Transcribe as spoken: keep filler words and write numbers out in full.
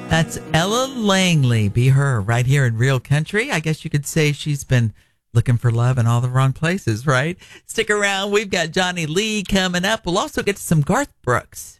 That's Ella Langley, Be Her, right here in Real Country. I guess you could say she's been looking for love in all the wrong places, right? Stick around. We've got Johnny Lee coming up. We'll also get to some Garth Brooks.